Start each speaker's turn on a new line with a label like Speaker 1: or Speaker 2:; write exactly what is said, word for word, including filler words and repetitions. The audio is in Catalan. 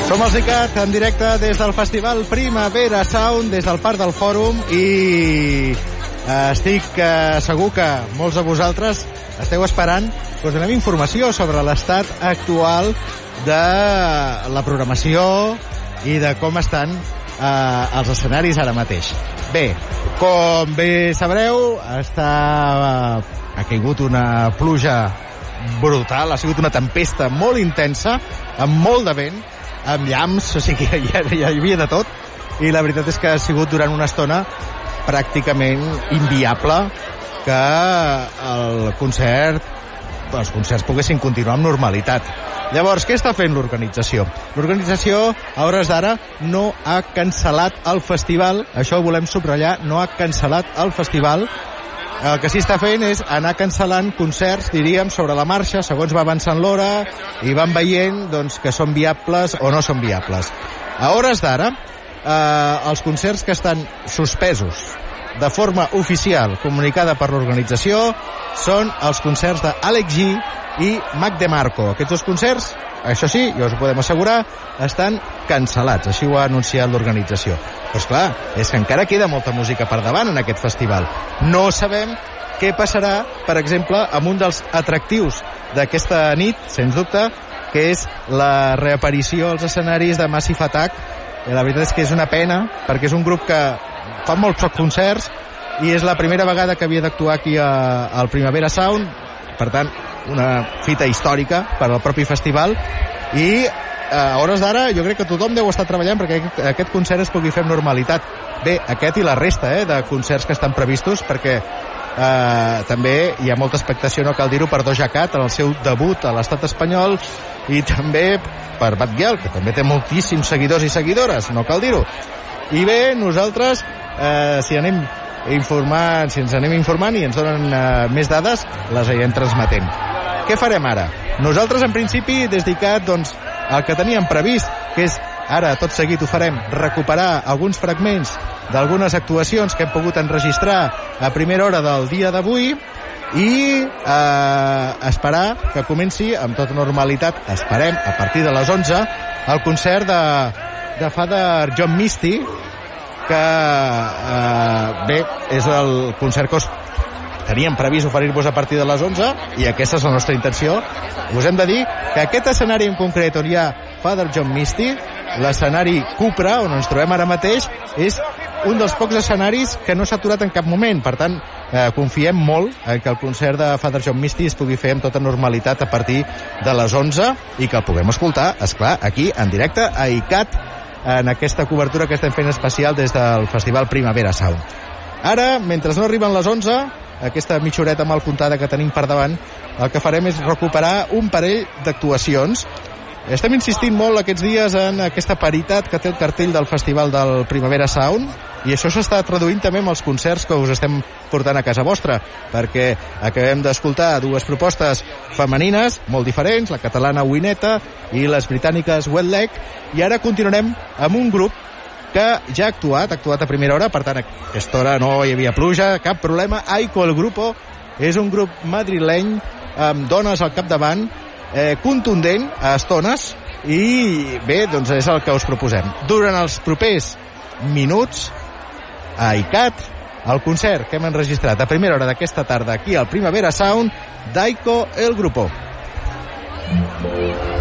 Speaker 1: Som els ICAT en directe des del Festival Primavera Sound, des del Parc del Fòrum, i eh, estic eh, segur que molts de vosaltres esteu esperant que us donem informació sobre l'estat actual de la programació i de com estan eh, els escenaris ara mateix. Bé, com bé sabreu, està, ha caigut una pluja brutal, ha sigut una tempesta molt intensa, amb molt de vent, amb llamps, o sigui, ja, ja hi havia de tot, i la veritat és que ha sigut durant una estona pràcticament inviable que el concert, els concerts poguessin continuar amb normalitat. Llavors, què està fent l'organització? L'organització, a hores d'ara, no ha cancel·lat el festival, això ho volem subratllar, no ha cancel·lat el festival. El que sí està fent és anar cancel·lant concerts, diríem, sobre la marxa, segons va avançant l'hora, i van veient doncs, que són viables o no són viables. A hores d'ara, eh, els concerts que estan suspesos de forma oficial, comunicada per l'organització, són els concerts d'Àlex G i Mac DeMarco. Aquests dos concerts, això sí, ja us ho podem assegurar, estan cancel·lats. Així ho ha anunciat l'organització. Però esclar, és que encara queda molta música per davant en aquest festival. No sabem què passarà, per exemple, amb un dels atractius d'aquesta nit, sens dubte, que és la reaparició als escenaris de Massive Attack. I la veritat és que és una pena, perquè és un grup que fa molts pocs concerts i és la primera vegada que havia d'actuar aquí a, al Primavera Sound, per tant, una fita històrica per al propi festival, i a hores d'ara jo crec que tothom deu estar treballant perquè aquest concert es pugui fer amb normalitat. Bé, aquest i la resta eh, de concerts que estan previstos, perquè eh, també hi ha molta expectació, no cal dir-ho, per Doja Cat en el seu debut a l'estat espanyol, i també per Bad Gyal, que també té moltíssims seguidors i seguidores, no cal dir-ho. I bé, nosaltres, eh, si anem informant, si ens anem informant i ens donen eh, més dades, les anirem transmetent. Què farem ara? Nosaltres, en principi, des d'ICAT, doncs, el que teníem previst, que és, ara, tot seguit ho farem, recuperar alguns fragments d'algunes actuacions que hem pogut enregistrar a primera hora del dia d'avui, i eh, esperar que comenci amb tota normalitat, esperem, a partir de les onze, el concert de, de Father John Misty, que eh, bé, és el concert que us teníem previst oferir-vos a partir de les onze, i aquesta és la nostra intenció. Us hem de dir que aquest escenari en concret on hi ha Father John Misty, l'escenari Cupra, on ens trobem ara mateix, és un dels pocs escenaris que no s'ha aturat en cap moment. Per tant, eh, confiem molt en que el concert de Father John Misty es pugui fer amb tota normalitat a partir de les onze i que el puguem escoltar, esclar, aquí en directe a ICAT, en aquesta cobertura que estem fent especial des del Festival Primavera Sound. Ara, mentre no arriben les onze, aquesta mitja horeta mal comptada que tenim per davant, el que farem és recuperar un parell d'actuacions. Estem insistint molt aquests dies en aquesta paritat que té el cartell del Festival del Primavera Sound, i això s'està traduint també amb els concerts que us estem portant a casa vostra, perquè acabem d'escoltar dues propostes femenines molt diferents, la catalana Wineta i les britàniques Wet Leg, i ara continuarem amb un grup que ja ha actuat, ha actuat a primera hora, per tant a aquesta hora no hi havia pluja, cap problema. Aiko el Grupo és un grup madrileny amb dones al capdavant, eh, contundent a estones, i bé, doncs és el que us proposem. Durant els propers minuts a ICAT, el concert que hem enregistrat a primera hora d'aquesta tarda aquí al Primavera Sound d'Aiko el Grupo.